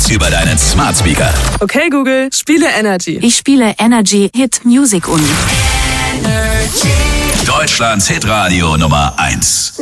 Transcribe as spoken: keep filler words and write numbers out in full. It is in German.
Hits über deinen Smart Speaker. Okay, Google, spiele Energy. Ich spiele Energy Hit Music Un. Deutschlands Hitradio Nummer eins.